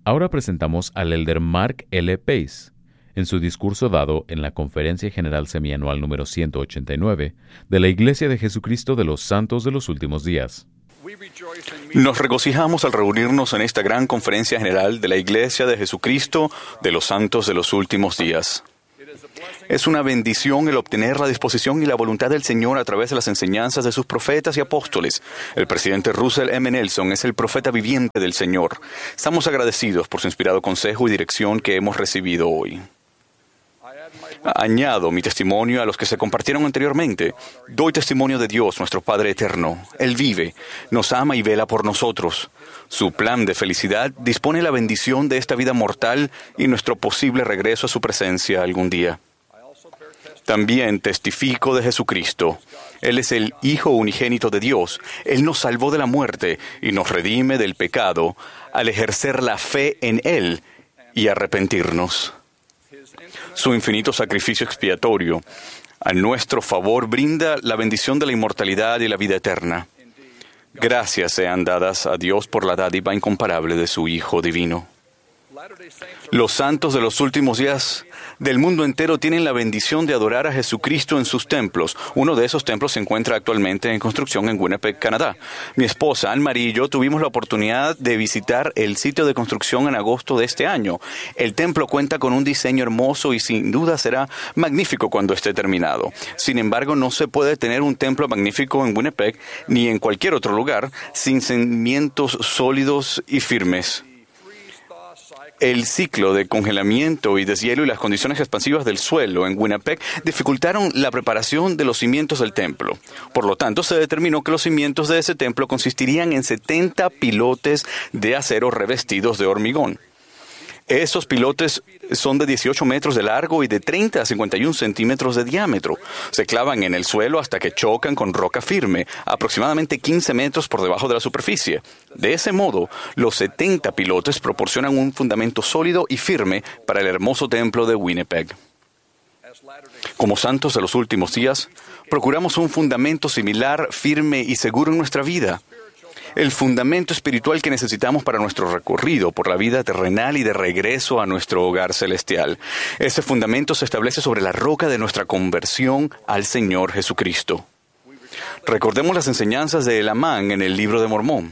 Ahora presentamos al elder Mark L. Pace, en su discurso dado en la Conferencia General Semianual número 189 de la Iglesia de Jesucristo de los Santos de los Últimos Días. Nos regocijamos al reunirnos en esta gran conferencia general de la Iglesia de Jesucristo de los Santos de los Últimos Días. Es una bendición el obtener la disposición y la voluntad del Señor a través de las enseñanzas de sus profetas y apóstoles. El presidente Russell M. Nelson es el profeta viviente del Señor. Estamos agradecidos por su inspirado consejo y dirección que hemos recibido hoy. Añado mi testimonio a los que se compartieron anteriormente. Doy testimonio de Dios, nuestro Padre eterno. Él vive, nos ama y vela por nosotros. Su plan de felicidad dispone la bendición de esta vida mortal y nuestro posible regreso a su presencia algún día. También testifico de Jesucristo. Él es el Hijo unigénito de Dios. Él nos salvó de la muerte y nos redime del pecado al ejercer la fe en Él y arrepentirnos. Su infinito sacrificio expiatorio a nuestro favor brinda la bendición de la inmortalidad y la vida eterna. Gracias sean dadas a Dios por la dádiva incomparable de su Hijo divino. Los santos de los últimos días del mundo entero tienen la bendición de adorar a Jesucristo en sus templos. Uno de esos templos se encuentra actualmente en construcción en Winnipeg, Canadá. Mi esposa, Anne-Marie y yo tuvimos la oportunidad de visitar el sitio de construcción en agosto de este año. El templo cuenta con un diseño hermoso y sin duda será magnífico cuando esté terminado. Sin embargo, no se puede tener un templo magnífico en Winnipeg ni en cualquier otro lugar sin cimientos sólidos y firmes. El ciclo de congelamiento y deshielo y las condiciones expansivas del suelo en Winnipeg dificultaron la preparación de los cimientos del templo. Por lo tanto, se determinó que los cimientos de ese templo consistirían en 70 pilotes de acero revestidos de hormigón. Esos pilotes son de 18 metros de largo y de 30 a 51 centímetros de diámetro. Se clavan en el suelo hasta que chocan con roca firme, aproximadamente 15 metros por debajo de la superficie. De ese modo, los 70 pilotes proporcionan un fundamento sólido y firme para el hermoso templo de Winnipeg. Como santos de los últimos días, procuramos un fundamento similar, firme y seguro en nuestra vida. El fundamento espiritual que necesitamos para nuestro recorrido por la vida terrenal y de regreso a nuestro hogar celestial. Ese fundamento se establece sobre la roca de nuestra conversión al Señor Jesucristo. Recordemos las enseñanzas de Elamán en el Libro de Mormón.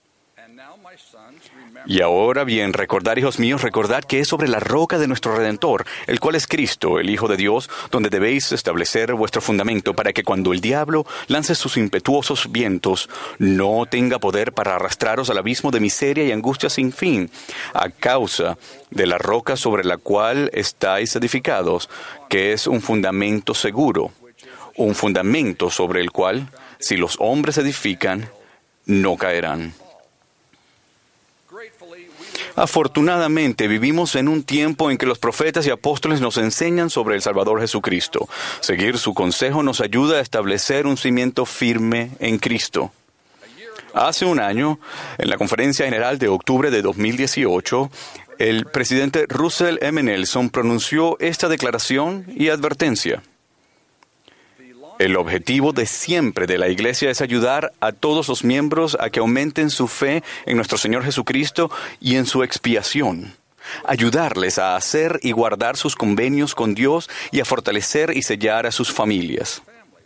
Y ahora bien, recordad, hijos míos, recordad que es sobre la roca de nuestro Redentor, el cual es Cristo, el Hijo de Dios, donde debéis establecer vuestro fundamento para que cuando el diablo lance sus impetuosos vientos, no tenga poder para arrastraros al abismo de miseria y angustia sin fin, a causa de la roca sobre la cual estáis edificados, que es un fundamento seguro, un fundamento sobre el cual, si los hombres edifican, no caerán. Afortunadamente, vivimos en un tiempo en que los profetas y apóstoles nos enseñan sobre el Salvador Jesucristo. Seguir su consejo nos ayuda a establecer un cimiento firme en Cristo. Hace un año, en la Conferencia General de octubre de 2018, el presidente Russell M. Nelson pronunció esta declaración y advertencia. El objetivo de siempre de la Iglesia es ayudar a todos los miembros a que aumenten su fe en nuestro Señor Jesucristo y en su expiación. Ayudarles a hacer y guardar sus convenios con Dios y a fortalecer y sellar a sus familias.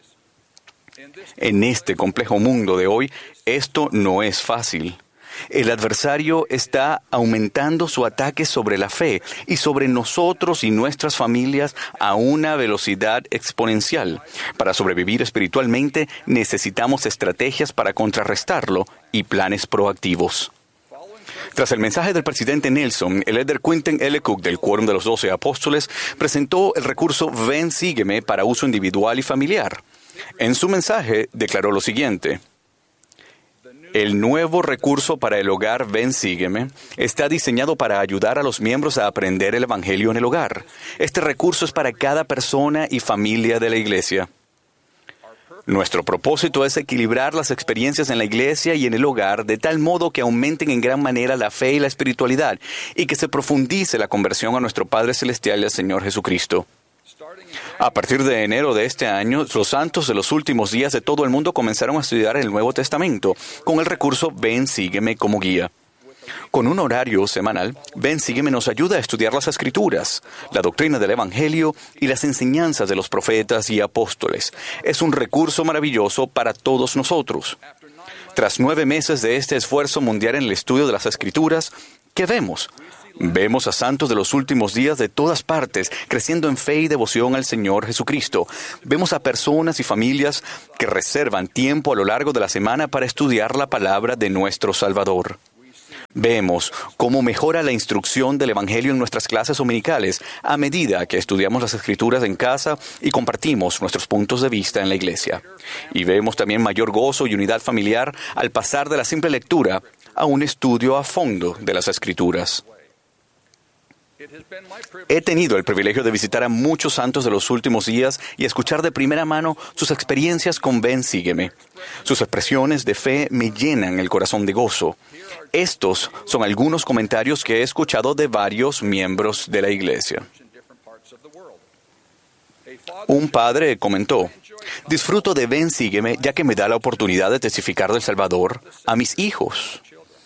En este complejo mundo de hoy, esto no es fácil. El adversario está aumentando su ataque sobre la fe y sobre nosotros y nuestras familias a una velocidad exponencial. Para sobrevivir espiritualmente necesitamos estrategias para contrarrestarlo y planes proactivos. Tras el mensaje del presidente Nelson, el elder Quentin L. Cook del Quórum de los 12 Apóstoles presentó el recurso Ven, sígueme para uso individual y familiar. En su mensaje declaró lo siguiente. El nuevo recurso para el hogar Ven, sígueme está diseñado para ayudar a los miembros a aprender el Evangelio en el hogar. Este recurso es para cada persona y familia de la Iglesia. Nuestro propósito es equilibrar las experiencias en la Iglesia y en el hogar de tal modo que aumenten en gran manera la fe y la espiritualidad y que se profundice la conversión a nuestro Padre Celestial y al Señor Jesucristo. A partir de enero de este año, los santos de los últimos días de todo el mundo comenzaron a estudiar el Nuevo Testamento con el recurso Ven, sígueme como guía. Con un horario semanal, Ven Sígueme nos ayuda a estudiar las Escrituras, la doctrina del Evangelio y las enseñanzas de los profetas y apóstoles. Es un recurso maravilloso para todos nosotros. Tras 9 meses de este esfuerzo mundial en el estudio de las Escrituras, ¿qué vemos? Vemos a santos de los últimos días de todas partes, creciendo en fe y devoción al Señor Jesucristo. Vemos a personas y familias que reservan tiempo a lo largo de la semana para estudiar la palabra de nuestro Salvador. Vemos cómo mejora la instrucción del Evangelio en nuestras clases dominicales a medida que estudiamos las Escrituras en casa y compartimos nuestros puntos de vista en la iglesia. Y vemos también mayor gozo y unidad familiar al pasar de la simple lectura a un estudio a fondo de las Escrituras. He tenido el privilegio de visitar a muchos santos de los últimos días y escuchar de primera mano sus experiencias con Ven Sígueme. Sus expresiones de fe me llenan el corazón de gozo. Estos son algunos comentarios que he escuchado de varios miembros de la iglesia. Un padre comentó: disfruto de Ven Sígueme ya que me da la oportunidad de testificar del Salvador a mis hijos.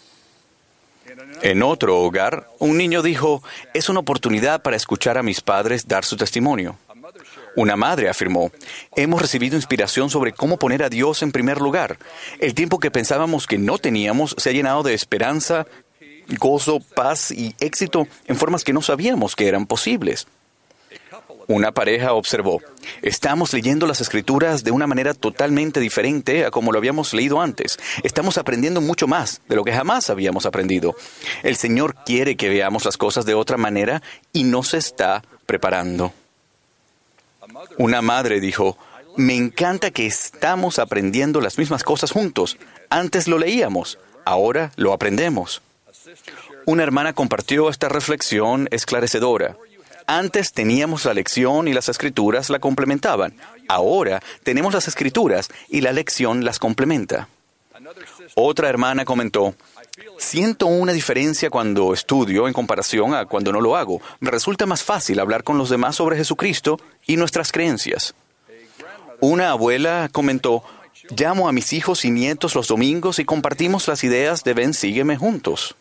En otro hogar, un niño dijo: es una oportunidad para escuchar a mis padres dar su testimonio. Una madre afirmó: hemos recibido inspiración sobre cómo poner a Dios en primer lugar. El tiempo que pensábamos que no teníamos se ha llenado de esperanza, gozo, paz y éxito en formas que no sabíamos que eran posibles. Una pareja observó: estamos leyendo las Escrituras de una manera totalmente diferente a como lo habíamos leído antes. Estamos aprendiendo mucho más de lo que jamás habíamos aprendido. El Señor quiere que veamos las cosas de otra manera y nos está preparando. Una madre dijo: me encanta que estamos aprendiendo las mismas cosas juntos. Antes lo leíamos, ahora lo aprendemos. Una hermana compartió esta reflexión esclarecedora. Antes teníamos la lección y las Escrituras la complementaban. Ahora tenemos las Escrituras y la lección las complementa. Otra hermana comentó: siento una diferencia cuando estudio en comparación a cuando no lo hago. Me resulta más fácil hablar con los demás sobre Jesucristo y nuestras creencias. Una abuela comentó: llamo a mis hijos y nietos los domingos y compartimos las ideas de Ven Sígueme juntos.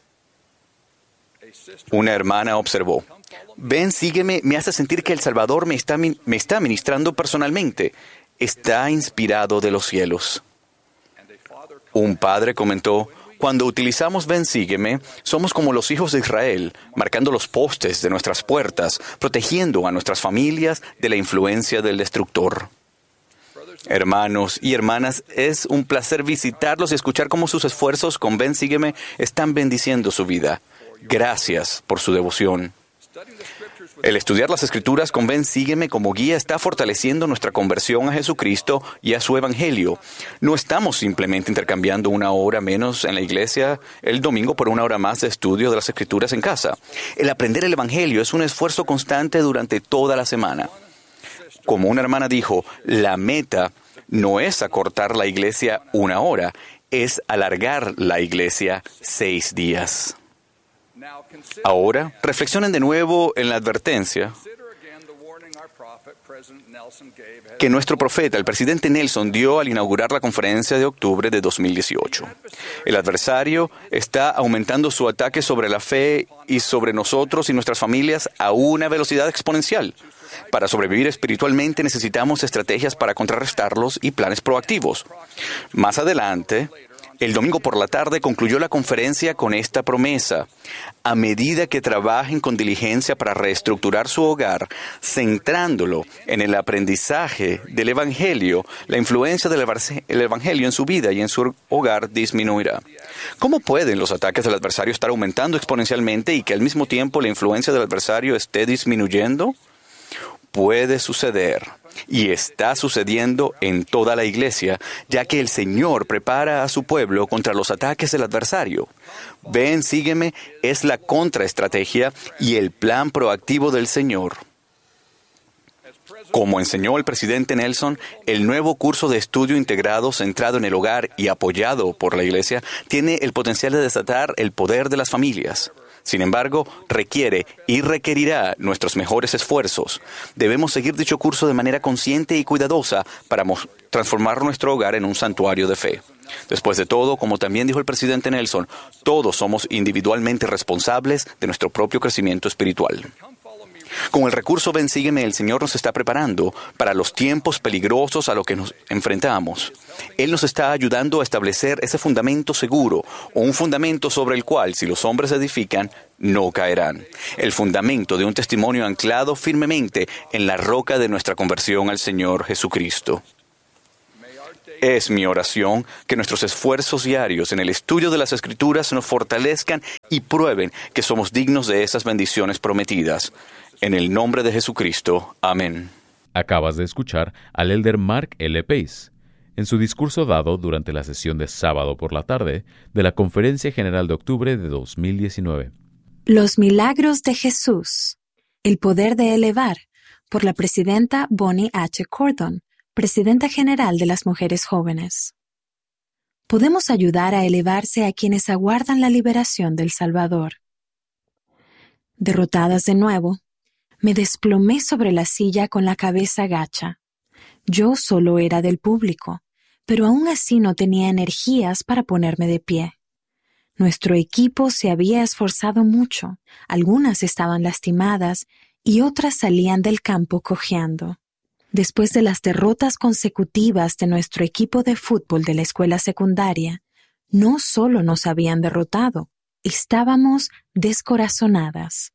Una hermana observó: Ven Sígueme me hace sentir que el Salvador me está ministrando personalmente. Está inspirado de los cielos. Un padre comentó: cuando utilizamos Ven Sígueme, somos como los hijos de Israel, marcando los postes de nuestras puertas, protegiendo a nuestras familias de la influencia del destructor. Hermanos y hermanas, es un placer visitarlos y escuchar cómo sus esfuerzos con Ven Sígueme están bendiciendo su vida. Gracias por su devoción. El estudiar las Escrituras con Ven Sígueme como guía está fortaleciendo nuestra conversión a Jesucristo y a su Evangelio. No estamos simplemente intercambiando una hora menos en la iglesia el domingo por una hora más de estudio de las Escrituras en casa. El aprender el Evangelio es un esfuerzo constante durante toda la semana. Como una hermana dijo, la meta no es acortar la iglesia 1 hora, es alargar la iglesia 6 días. Ahora, reflexionen de nuevo en la advertencia que nuestro profeta, el presidente Nelson, dio al inaugurar la conferencia de octubre de 2018. El adversario está aumentando su ataque sobre la fe y sobre nosotros y nuestras familias a una velocidad exponencial. Para sobrevivir espiritualmente necesitamos estrategias para contrarrestarlos y planes proactivos. Más adelante, el domingo por la tarde concluyó la conferencia con esta promesa: a medida que trabajen con diligencia para reestructurar su hogar, centrándolo en el aprendizaje del Evangelio, la influencia del Evangelio en su vida y en su hogar disminuirá. ¿Cómo pueden los ataques del adversario estar aumentando exponencialmente y que al mismo tiempo la influencia del adversario esté disminuyendo? Puede suceder, y está sucediendo en toda la iglesia, ya que el Señor prepara a su pueblo contra los ataques del adversario. Ven Sígueme es la contraestrategia y el plan proactivo del Señor. Como enseñó el presidente Nelson, el nuevo curso de estudio integrado centrado en el hogar y apoyado por la iglesia tiene el potencial de desatar el poder de las familias. Sin embargo, requiere y requerirá nuestros mejores esfuerzos. Debemos seguir dicho curso de manera consciente y cuidadosa para transformar nuestro hogar en un santuario de fe. Después de todo, como también dijo el presidente Nelson, todos somos individualmente responsables de nuestro propio crecimiento espiritual. Con el recurso Ven, sígueme, el Señor nos está preparando para los tiempos peligrosos a los que nos enfrentamos. Él nos está ayudando a establecer ese fundamento seguro, o un fundamento sobre el cual, si los hombres edifican, no caerán. El fundamento de un testimonio anclado firmemente en la roca de nuestra conversión al Señor Jesucristo. Es mi oración que nuestros esfuerzos diarios en el estudio de las Escrituras nos fortalezcan y prueben que somos dignos de esas bendiciones prometidas. En el nombre de Jesucristo. Amén. Acabas de escuchar al elder Mark L. Pace en su discurso dado durante la sesión de sábado por la tarde de la Conferencia General de Octubre de 2019. Los milagros de Jesús. El poder de elevar, por la presidenta Bonnie H. Cordon, presidenta general de las mujeres jóvenes. Podemos ayudar a elevarse a quienes aguardan la liberación del Salvador. Derrotadas de nuevo, me desplomé sobre la silla con la cabeza gacha. Yo solo era del público, pero aún así no tenía energías para ponerme de pie. Nuestro equipo se había esforzado mucho, algunas estaban lastimadas y otras salían del campo cojeando. Después de las derrotas consecutivas de nuestro equipo de fútbol de la escuela secundaria, no solo nos habían derrotado, estábamos descorazonadas.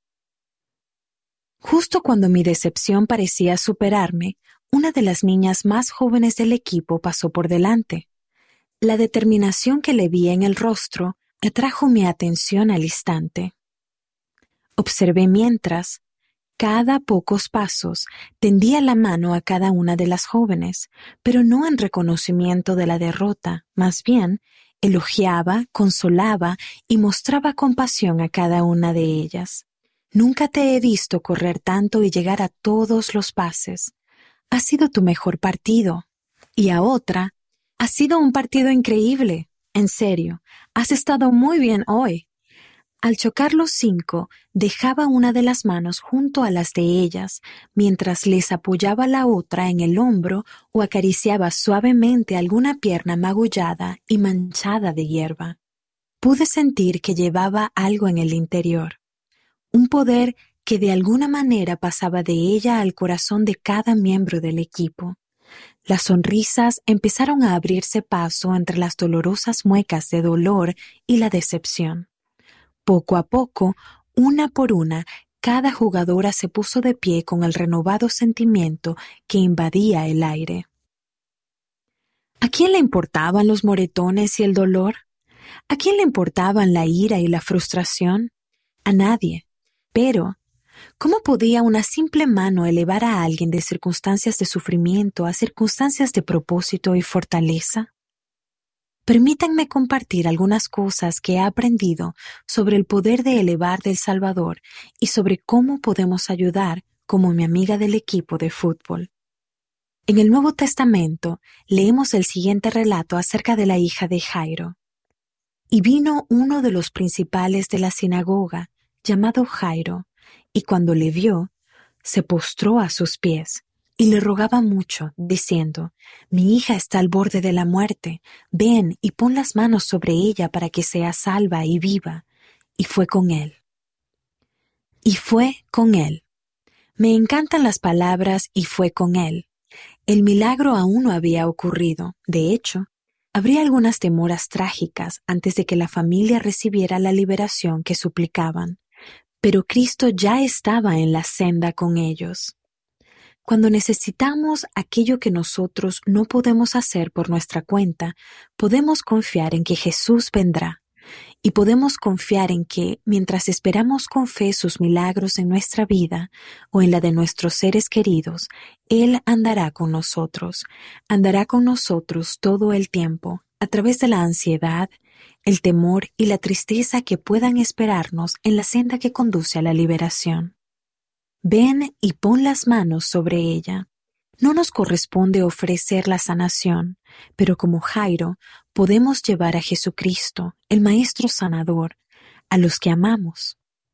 Justo cuando mi decepción parecía superarme, una de las niñas más jóvenes del equipo pasó por delante. La determinación que le vi en el rostro atrajo mi atención al instante. Observé mientras, cada pocos pasos, tendía la mano a cada una de las jóvenes, pero no en reconocimiento de la derrota, más bien, elogiaba, consolaba y mostraba compasión a cada una de ellas. Nunca te he visto correr tanto y llegar a todos los pases. Ha sido tu mejor partido. Y a otra, ha sido un partido increíble. En serio, has estado muy bien hoy. Al chocar los 5, dejaba una de las manos junto a las de ellas, mientras les apoyaba la otra en el hombro o acariciaba suavemente alguna pierna magullada y manchada de hierba. Pude sentir que llevaba algo en el interior. Un poder que de alguna manera pasaba de ella al corazón de cada miembro del equipo. Las sonrisas empezaron a abrirse paso entre las dolorosas muecas de dolor y la decepción. Poco a poco, una por una, cada jugadora se puso de pie con el renovado sentimiento que invadía el aire. ¿A quién le importaban los moretones y el dolor? ¿A quién le importaban la ira y la frustración? A nadie. Pero, ¿cómo podía una simple mano elevar a alguien de circunstancias de sufrimiento a circunstancias de propósito y fortaleza? Permítanme compartir algunas cosas que he aprendido sobre el poder de elevar del Salvador y sobre cómo podemos ayudar como mi amiga del equipo de fútbol. En el Nuevo Testamento leemos el siguiente relato acerca de la hija de Jairo. Y vino uno de los principales de la sinagoga, llamado Jairo, y cuando le vio, se postró a sus pies y le rogaba mucho, diciendo: «Mi hija está al borde de la muerte, ven y pon las manos sobre ella para que sea salva y viva». Y fue con él. Y fue con él. Me encantan las palabras «y fue con él». El milagro aún no había ocurrido. De hecho, habría algunas demoras trágicas antes de que la familia recibiera la liberación que suplicaban. Pero Cristo ya estaba en la senda con ellos. Cuando necesitamos aquello que nosotros no podemos hacer por nuestra cuenta, podemos confiar en que Jesús vendrá. Y podemos confiar en que, mientras esperamos con fe sus milagros en nuestra vida o en la de nuestros seres queridos, Él andará con nosotros todo el tiempo, a través de la ansiedad, el temor y la tristeza que puedan esperarnos en la senda que conduce a la liberación. Ven y pon las manos sobre ella. No nos corresponde ofrecer la sanación, pero como Jairo, podemos llevar a Jesucristo, el Maestro Sanador, a los que amamos.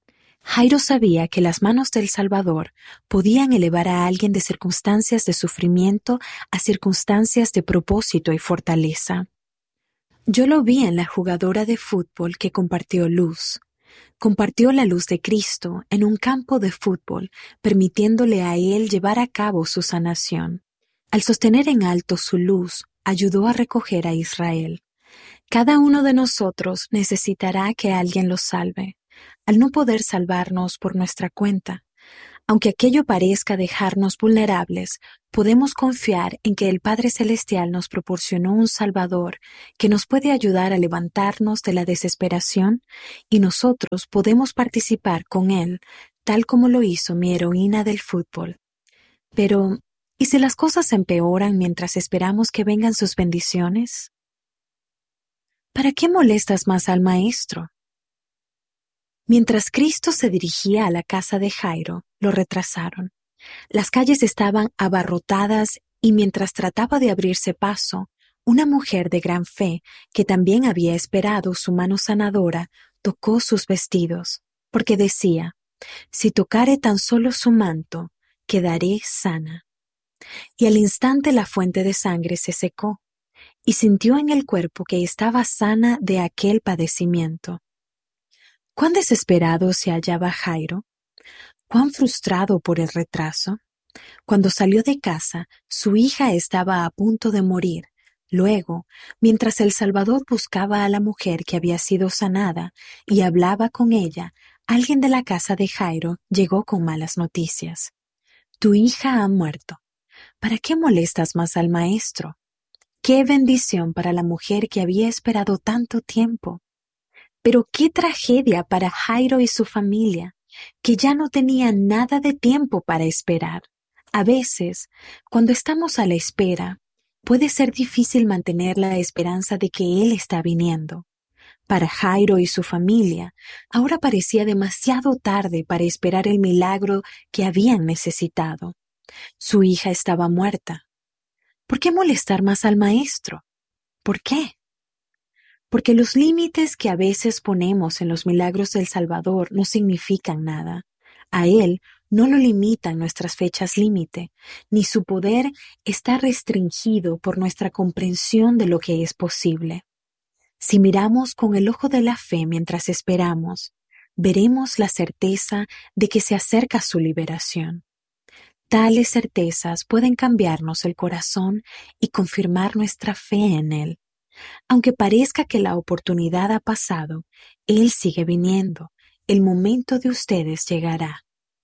Jairo sabía que las manos del Salvador podían elevar a alguien de circunstancias de sufrimiento a circunstancias de propósito y fortaleza. Yo lo vi en la jugadora de fútbol que compartió luz. Compartió la luz de Cristo en un campo de fútbol, permitiéndole a él llevar a cabo su sanación. Al sostener en alto su luz, ayudó a recoger a Israel. Cada uno de nosotros necesitará que alguien lo salve, al no poder salvarnos por nuestra cuenta. Aunque aquello parezca dejarnos vulnerables, podemos confiar en que el Padre Celestial nos proporcionó un Salvador que nos puede ayudar a levantarnos de la desesperación y nosotros podemos participar con Él, tal como lo hizo mi heroína del fútbol. Pero, ¿y si las cosas empeoran mientras esperamos que vengan sus bendiciones? ¿Para qué molestas más al Maestro? Mientras Cristo se dirigía a la casa de Jairo, lo retrasaron. Las calles estaban abarrotadas y mientras trataba de abrirse paso, una mujer de gran fe, que también había esperado su mano sanadora, tocó sus vestidos, porque decía, «Si tocare tan solo su manto, quedaré sana». Y al instante la fuente de sangre se secó, y sintió en el cuerpo que estaba sana de aquel padecimiento. ¿Cuán desesperado se hallaba Jairo? ¿Cuán frustrado por el retraso? Cuando salió de casa, su hija estaba a punto de morir. Luego, mientras el Salvador buscaba a la mujer que había sido sanada y hablaba con ella, alguien de la casa de Jairo llegó con malas noticias. Tu hija ha muerto. ¿Para qué molestas más al Maestro? ¡Qué bendición para la mujer que había esperado tanto tiempo! Pero qué tragedia para Jairo y su familia, que ya no tenían nada de tiempo para esperar. A veces, cuando estamos a la espera, puede ser difícil mantener la esperanza de que Él está viniendo. Para Jairo y su familia, ahora parecía demasiado tarde para esperar el milagro que habían necesitado. Su hija estaba muerta. ¿Por qué molestar más al Maestro? ¿Por qué? Porque los límites que a veces ponemos en los milagros del Salvador no significan nada. A Él no lo limitan nuestras fechas límite, ni su poder está restringido por nuestra comprensión de lo que es posible. Si miramos con el ojo de la fe mientras esperamos, veremos la certeza de que se acerca su liberación. Tales certezas pueden cambiarnos el corazón y confirmar nuestra fe en Él. Aunque parezca que la oportunidad ha pasado, Él sigue viniendo. El momento de ustedes llegará.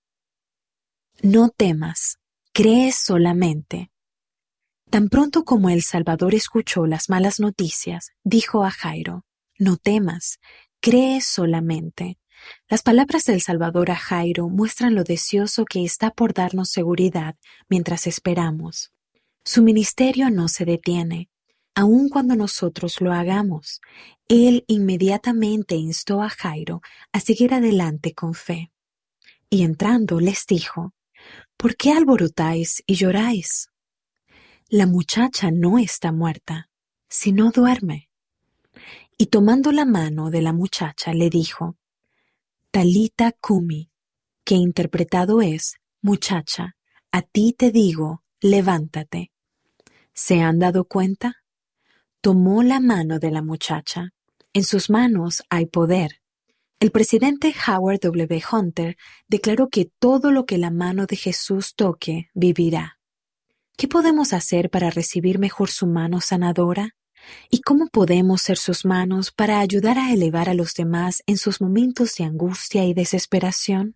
No temas, cree solamente. Tan pronto como el Salvador escuchó las malas noticias, dijo a Jairo, no temas, cree solamente. Las palabras del Salvador a Jairo muestran lo deseoso que está por darnos seguridad mientras esperamos. Su ministerio no se detiene. Aun cuando nosotros lo hagamos, Él inmediatamente instó a Jairo a seguir adelante con fe. Y entrando les dijo, ¿por qué alborotáis y lloráis? La muchacha no está muerta, sino duerme. Y tomando la mano de la muchacha le dijo, Talita Kumi, que interpretado es, muchacha, a ti te digo, levántate. ¿Se han dado cuenta? Tomó la mano de la muchacha. En sus manos hay poder. El presidente Howard W. Hunter declaró que todo lo que la mano de Jesús toque, vivirá. ¿Qué podemos hacer para recibir mejor su mano sanadora? ¿Y cómo podemos ser sus manos para ayudar a elevar a los demás en sus momentos de angustia y desesperación?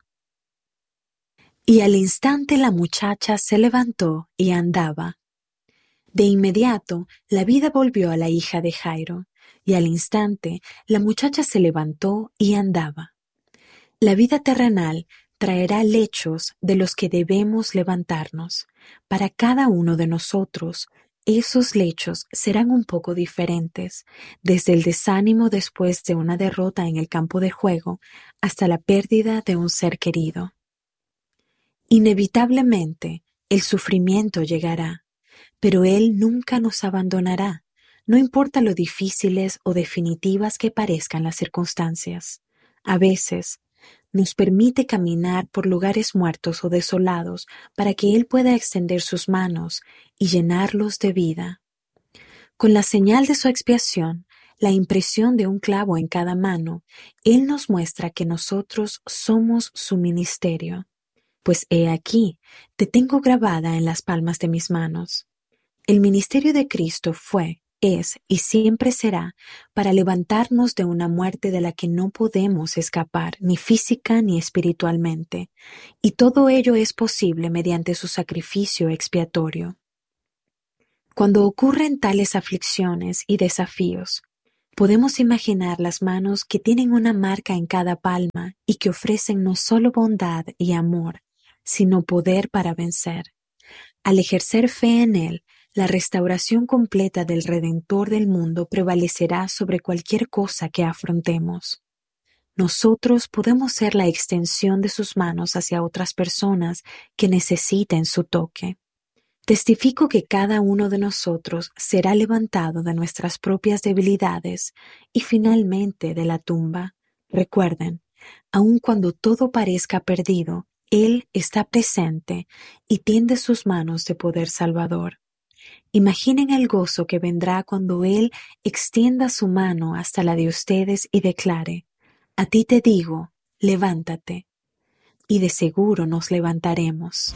Y al instante la muchacha se levantó y andaba. De inmediato, la vida volvió a la hija de Jairo, y al instante, la muchacha se levantó y andaba. La vida terrenal traerá lechos de los que debemos levantarnos. Para cada uno de nosotros, esos lechos serán un poco diferentes, desde el desánimo después de una derrota en el campo de juego hasta la pérdida de un ser querido. Inevitablemente, el sufrimiento llegará. Pero Él nunca nos abandonará, no importa lo difíciles o definitivas que parezcan las circunstancias. A veces, Nos permite caminar por lugares muertos o desolados para que Él pueda extender sus manos y llenarlos de vida. Con la señal de su expiación, la impresión de un clavo en cada mano, Él nos muestra que nosotros somos su ministerio. Pues he aquí, te tengo grabada en las palmas de mis manos. El ministerio de Cristo fue, es y siempre será para levantarnos de una muerte de la que no podemos escapar, ni física ni espiritualmente, y todo ello es posible mediante su sacrificio expiatorio. Cuando ocurren tales aflicciones y desafíos, podemos imaginar las manos que tienen una marca en cada palma y que ofrecen no solo bondad y amor, sino poder para vencer. Al ejercer fe en Él, la restauración completa del Redentor del mundo prevalecerá sobre cualquier cosa que afrontemos. Nosotros podemos ser la extensión de sus manos hacia otras personas que necesiten su toque. Testifico que cada uno de nosotros será levantado de nuestras propias debilidades y finalmente de la tumba. Recuerden, aun cuando todo parezca perdido, Él está presente y tiende sus manos de poder salvador. Imaginen el gozo que vendrá cuando Él extienda su mano hasta la de ustedes y declare: a ti te digo, levántate. Y de seguro nos levantaremos.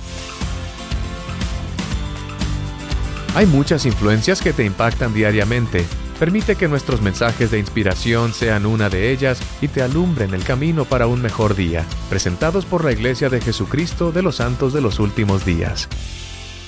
Hay muchas influencias que te impactan diariamente. Permite que nuestros mensajes de inspiración sean una de ellas y te alumbren el camino para un mejor día. Presentados por la Iglesia de Jesucristo de los Santos de los Últimos Días.